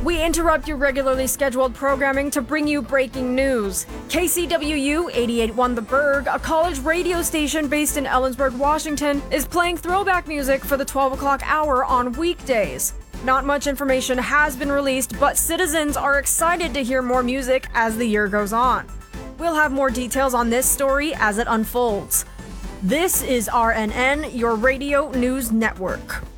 We interrupt your regularly scheduled programming to bring you breaking news. KCWU 88.1 The Berg, a college radio station based in Ellensburg, Washington, is playing throwback music for the 12 o'clock hour on weekdays. Not much information has been released, but citizens are excited to hear more music as the year goes on. We'll have more details on this story as it unfolds. This is RNN, your radio news network.